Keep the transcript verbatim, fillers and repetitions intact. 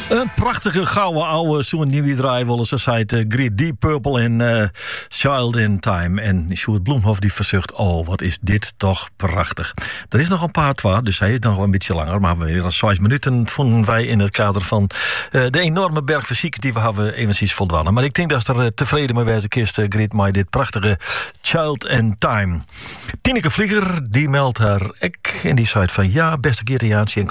Een prachtige gouden oude zo'n nieuwe draai willen ze zei uh, Great Deep Purple en uh, Child in Time. En Sjoerd Bloemhof die verzucht, oh wat is dit toch prachtig. Er is nog een paar twa, dus hij is nog wel een beetje langer. Maar weer al zes minuten vonden wij in het kader van uh, de enorme berg fysiek die we hebben eventjes voldwannen. Maar ik denk dat ze er uh, tevreden mee wezen kist, uh, Great, maar dit prachtige Child in Time. Tineke Vlieger, die meldt haar ek en die zei van ja, beste Geert en Jaantje en